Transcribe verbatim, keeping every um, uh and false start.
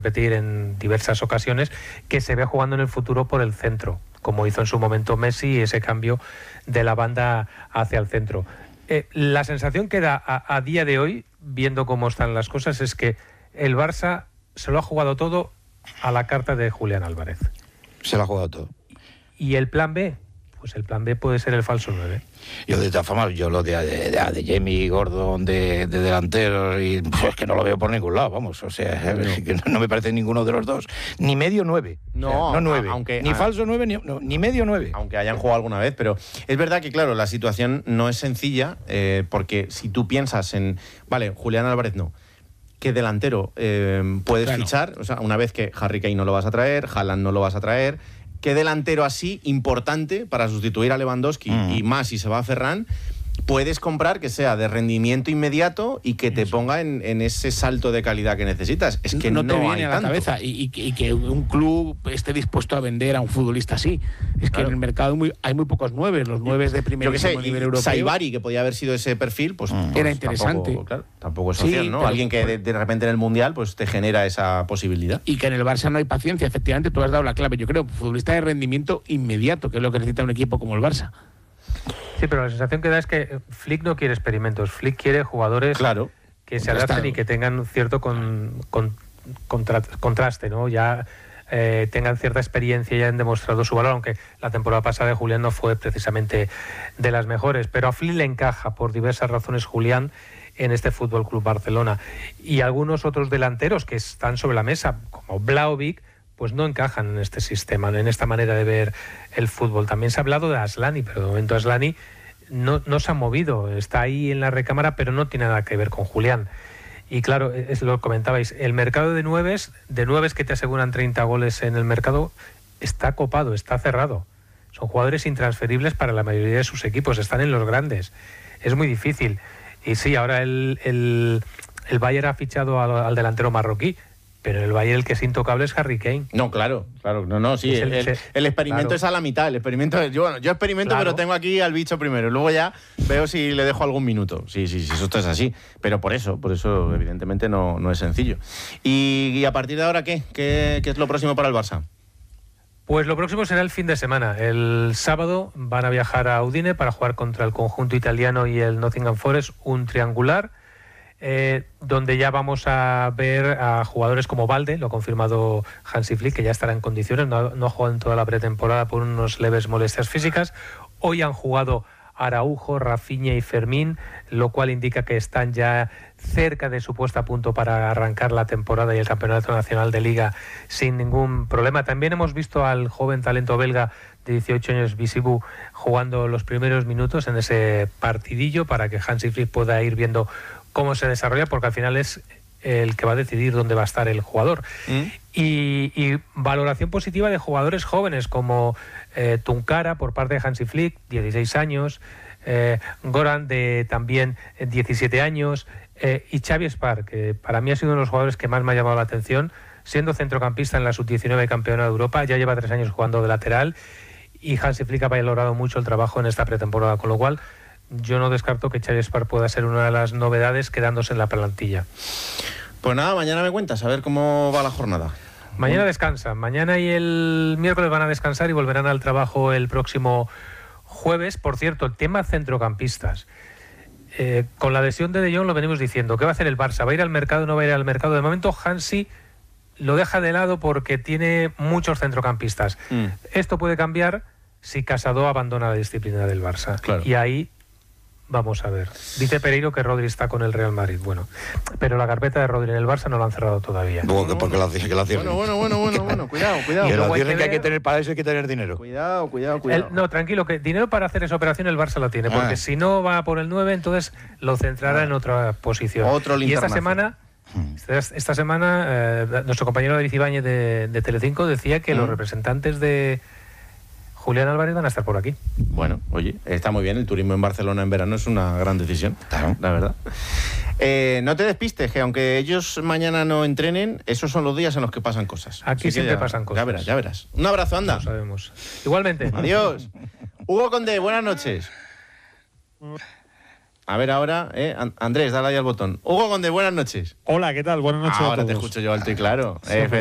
repetir en diversas ocasiones, que se ve jugando en el futuro por el centro, como hizo en su momento Messi, ese cambio de la banda hacia el centro. Eh, la sensación que da a, a día de hoy, viendo cómo están las cosas, es que el Barça se lo ha jugado todo a la carta de Julián Álvarez. Se lo ha jugado todo. ¿Y el plan B? Pues el plan B puede ser el falso nueve. Yo de todas formas, yo lo de, de, de, de Jamie Gordon de, de delantero, y pues es que no lo veo por ningún lado, vamos, o sea, no. que no, no me parece ninguno de los dos, ni medio nueve, no, o sea, no nueve, aunque, ni a, falso nueve, ni, no, ni medio nueve. Aunque hayan jugado alguna vez, pero es verdad que, claro, la situación no es sencilla, eh, porque si tú piensas en, vale, Julián Álvarez no, ¿qué delantero eh, puedes claro. fichar? O sea, una vez que Harry Kane no lo vas a traer, Haaland no lo vas a traer, ¿qué delantero así importante para sustituir a Lewandowski mm. y más si se va a Ferran puedes comprar que sea de rendimiento inmediato y que te Eso. ponga en, en ese salto de calidad que necesitas? Es que no, no te no viene hay a la tanto. cabeza y, y, y que un club esté dispuesto a vender a un futbolista así. Es que claro. en el mercado muy, hay muy pocos nueve, los nueve de primer nivel europeo. Saibari, que podía haber sido ese perfil, pues, mm. pues era interesante. Tampoco, claro, tampoco es opción, sí, ¿no? pero, Alguien que de, de repente en el Mundial pues te genera esa posibilidad. Y que en el Barça no hay paciencia, efectivamente, tú has dado la clave. Yo creo, futbolista de rendimiento inmediato, que es lo que necesita un equipo como el Barça. Sí, pero la sensación que da es que Flick no quiere experimentos. Flick quiere jugadores claro. que se adapten y que tengan cierto con, con, contra, contraste, ¿no? Ya eh, tengan cierta experiencia y hayan demostrado su valor, aunque la temporada pasada de Julián no fue precisamente de las mejores. Pero a Flick le encaja, por diversas razones, Julián en este Fútbol Club Barcelona. Y algunos otros delanteros que están sobre la mesa, como Vlahovic, pues no encajan en este sistema, en esta manera de ver el fútbol. También se ha hablado de Aslani, pero de momento Aslani no, no se ha movido, está ahí en la recámara, pero no tiene nada que ver con Julián. Y claro, es lo que comentabais, el mercado de nueves, de nueves que te aseguran treinta goles en el mercado, está copado, está cerrado. Son jugadores intransferibles para la mayoría de sus equipos, están en los grandes. Es muy difícil. Y sí, ahora el, el, el Bayern ha fichado al, al delantero marroquí, pero en el Bayern el que es intocable es Harry Kane. No, claro, claro, no, no, sí, el, el, el, el experimento claro. es a la mitad, el experimento es, yo, bueno, yo experimento, claro. pero tengo aquí al bicho primero, luego ya veo si le dejo algún minuto. Sí, sí, sí, eso es así, pero por eso, por eso evidentemente no, no es sencillo. Y, y a partir de ahora, ¿qué? ¿qué? ¿Qué es lo próximo para el Barça? Pues lo próximo será el fin de semana. El sábado van a viajar a Udine para jugar contra el conjunto italiano y el Nottingham Forest, un triangular. Eh, donde ya vamos a ver a jugadores como Balde, lo ha confirmado Hansi Flick, que ya estará en condiciones, no, no ha jugado en toda la pretemporada por unos leves molestias físicas. Hoy han jugado Araujo, Rafinha y Fermín, lo cual indica que están ya cerca de su puesta a punto para arrancar la temporada y el Campeonato Nacional de Liga sin ningún problema. También hemos visto al joven talento belga de dieciocho años, Visibu, jugando los primeros minutos en ese partidillo para que Hansi Flick pueda ir viendo cómo se desarrolla, porque al final es el que va a decidir dónde va a estar el jugador. ¿Mm? Y, y valoración positiva de jugadores jóvenes como eh, Tunkara por parte de Hansi Flick, dieciséis años, eh, Goran de también diecisiete años, eh, y Xavi Espar, que para mí ha sido uno de los jugadores que más me ha llamado la atención, siendo centrocampista en la sub diecinueve campeona de Europa, ya lleva tres años jugando de lateral, y Hansi Flick ha valorado mucho el trabajo en esta pretemporada, con lo cual yo no descarto que Xavi Espar pueda ser una de las novedades quedándose en la plantilla. Pues nada, mañana me cuentas, a ver cómo va la jornada. Mañana descansan, mañana y el miércoles van a descansar y volverán al trabajo el próximo jueves. Por cierto, el tema centrocampistas. Eh, con la lesión de De Jong lo venimos diciendo. ¿Qué va a hacer el Barça? ¿Va a ir al mercado o no va a ir al mercado? De momento Hansi lo deja de lado porque tiene muchos centrocampistas. Mm. Esto puede cambiar si Casado abandona la disciplina del Barça. Claro. Y ahí vamos a ver. Dice Pereiro que Rodri está con el Real Madrid. Bueno, pero la carpeta de Rodri en el Barça no la han cerrado todavía. Bueno, bueno, porque bueno. La, que la cierren. Bueno, bueno, bueno, bueno, bueno, cuidado, cuidado. Que la cierren, que hay que tener para eso hay que tener dinero. Cuidado, cuidado, cuidado. El, no, tranquilo, que dinero para hacer esa operación el Barça lo tiene, porque ah. si no va por el nueve, entonces lo centrará ah. en otra posición. Otro y esta semana, esta, esta semana, eh, nuestro compañero David Ibáñez de, de Telecinco decía que mm. los representantes de Julián Álvarez van a estar por aquí. Bueno, oye, está muy bien. El turismo en Barcelona en verano es una gran decisión, claro, la verdad. Eh, no te despistes, que aunque ellos mañana no entrenen, esos son los días en los que pasan cosas. Aquí Así siempre ya, pasan cosas. Ya verás, ya verás. Un abrazo, anda. Lo sabemos. Igualmente. Adiós. Hugo Condé, buenas noches. A ver ahora, eh, Andrés, dale ahí al botón. Hugo Conde, buenas noches. Hola, ¿qué tal? Buenas noches Ahora a todos. te escucho yo alto y claro. Sí, eh,